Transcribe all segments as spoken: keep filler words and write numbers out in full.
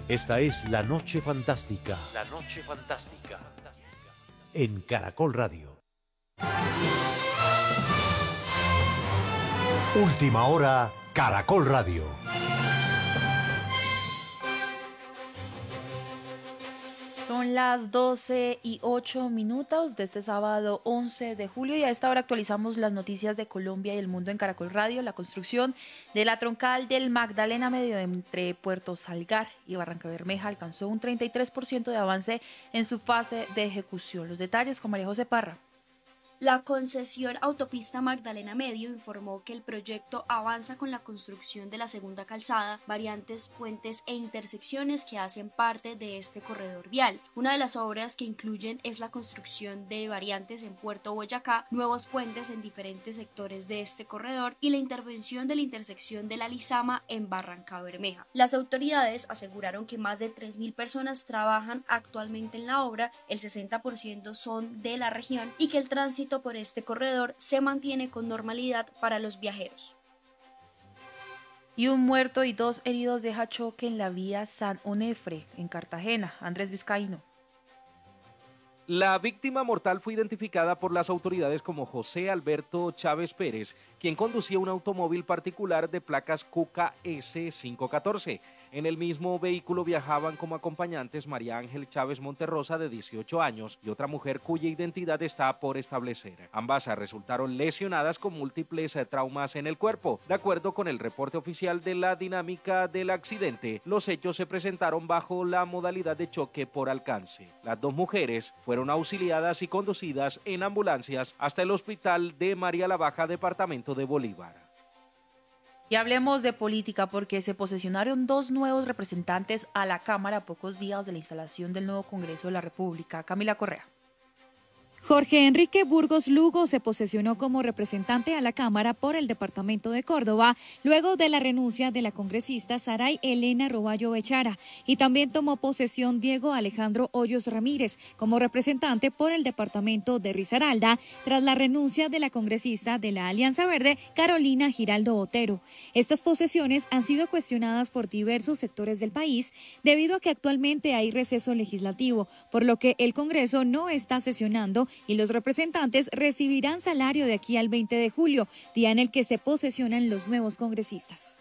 Esta es La Noche Fantástica. La Noche Fantástica. En Caracol Radio. Última hora, Caracol Radio. Son las doce y ocho minutos de este sábado once de julio y a esta hora actualizamos las noticias de Colombia y el mundo en Caracol Radio. La construcción de la troncal del Magdalena Medio entre Puerto Salgar y Barrancabermeja alcanzó un treinta y tres por ciento de avance en su fase de ejecución. Los detalles con María José Parra. La concesión Autopista Magdalena Medio informó que el proyecto avanza con la construcción de la segunda calzada, variantes, puentes e intersecciones que hacen parte de este corredor vial. Una de las obras que incluyen es la construcción de variantes en Puerto Boyacá, nuevos puentes en diferentes sectores de este corredor y la intervención de la intersección de la Lizama en Barrancabermeja. Las autoridades aseguraron que más de tres mil personas trabajan actualmente en la obra, el sesenta por ciento son de la región y que el tránsito por este corredor se mantiene con normalidad para los viajeros. Y un muerto y dos heridos deja choque en la vía San Onofre, en Cartagena. Andrés Vizcaíno. La víctima mortal fue identificada por las autoridades como José Alberto Chávez Pérez, quien conducía un automóvil particular de placas Q K S quinientos catorce. En el mismo vehículo viajaban como acompañantes María Ángel Chávez Monterrosa, de dieciocho años, y otra mujer cuya identidad está por establecer. Ambas resultaron lesionadas con múltiples traumas en el cuerpo. De acuerdo con el reporte oficial de la dinámica del accidente, los hechos se presentaron bajo la modalidad de choque por alcance. Las dos mujeres fueron auxiliadas y conducidas en ambulancias hasta el hospital de María la Baja, departamento de Bolívar. Y hablemos de política porque se posesionaron dos nuevos representantes a la Cámara a pocos días de la instalación del nuevo Congreso de la República. Camila Correa. Jorge Enrique Burgos Lugo se posesionó como representante a la Cámara por el departamento de Córdoba, luego de la renuncia de la congresista Saray Elena Roballo Bechara, y también tomó posesión Diego Alejandro Hoyos Ramírez como representante por el departamento de Risaralda, tras la renuncia de la congresista de la Alianza Verde, Carolina Giraldo Otero. Estas posesiones han sido cuestionadas por diversos sectores del país debido a que actualmente hay receso legislativo, por lo que el Congreso no está sesionando y los representantes recibirán salario de aquí al veinte de julio, día en el que se posesionan los nuevos congresistas.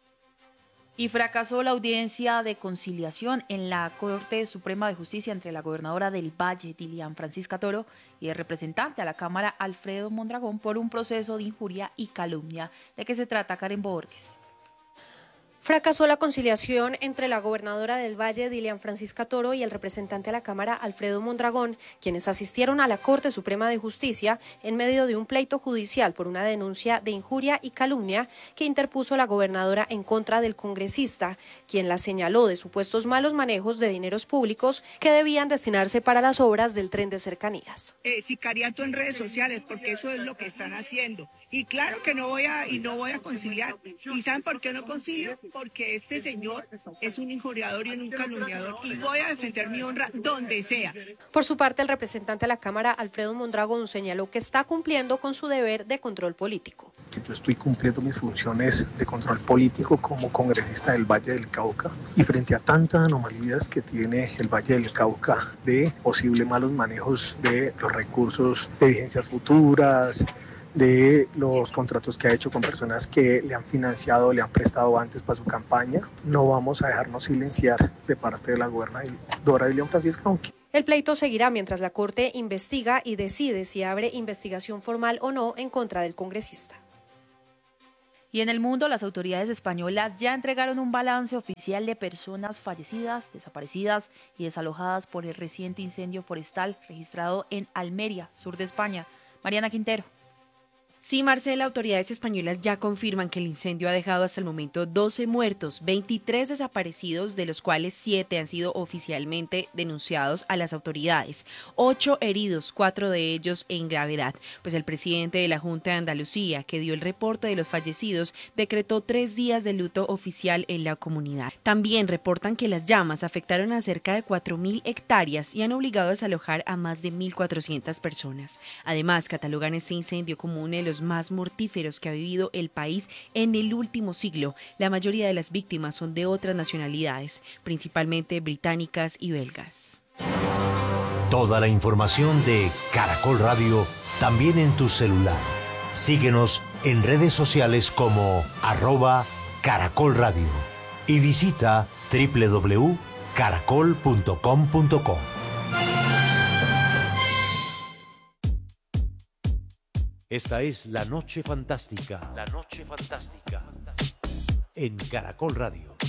Y fracasó la audiencia de conciliación en la Corte Suprema de Justicia entre la gobernadora del Valle, Dilian Francisca Toro, y el representante a la Cámara, Alfredo Mondragón, por un proceso de injuria y calumnia. ¿De qué se trata, Karen Borges? Fracasó la conciliación entre la gobernadora del Valle, Dilian Francisca Toro, y el representante a la Cámara, Alfredo Mondragón, quienes asistieron a la Corte Suprema de Justicia en medio de un pleito judicial por una denuncia de injuria y calumnia que interpuso la gobernadora en contra del congresista, quien la señaló de supuestos malos manejos de dineros públicos que debían destinarse para las obras del tren de cercanías. Eh, sicariato en redes sociales, porque eso es lo que están haciendo. Y claro que no voy a, y no voy a conciliar. ¿Y saben por qué no concilio? Porque este señor es un injuriador y un calumniador y voy a defender mi honra donde sea. Por su parte, el representante a la Cámara, Alfredo Mondragón, señaló que está cumpliendo con su deber de control político. Yo estoy cumpliendo mis funciones de control político como congresista del Valle del Cauca y frente a tantas anomalías que tiene el Valle del Cauca de posibles malos manejos de los recursos de vigencias futuras, de los contratos que ha hecho con personas que le han financiado, le han prestado antes para su campaña. No vamos a dejarnos silenciar de parte de la gobernadora Dilian Francisca. Aunque... El pleito seguirá mientras la Corte investiga y decide si abre investigación formal o no en contra del congresista. Y en el mundo, las autoridades españolas ya entregaron un balance oficial de personas fallecidas, desaparecidas y desalojadas por el reciente incendio forestal registrado en Almería, sur de España. Mariana Quintero. Sí, Marcela, autoridades españolas ya confirman que el incendio ha dejado hasta el momento doce muertos, veintitrés desaparecidos, de los cuales siete han sido oficialmente denunciados a las autoridades, ocho heridos, cuatro de ellos en gravedad. Pues el presidente de la Junta de Andalucía, que dio el reporte de los fallecidos, decretó tres días de luto oficial en la comunidad. También reportan que las llamas afectaron a cerca de cuatro mil hectáreas y han obligado a desalojar a más de mil cuatrocientas personas. Además, catalogan este incendio como uno de los más mortíferos que ha vivido el país en el último siglo. La mayoría de las víctimas son de otras nacionalidades, principalmente británicas y belgas. Toda la información de Caracol Radio también en tu celular. Síguenos en redes sociales como arroba Caracol Radio y visita doble u doble u doble u punto caracol punto com punto co. Esta es La Noche Fantástica. La Noche Fantástica. En Caracol Radio.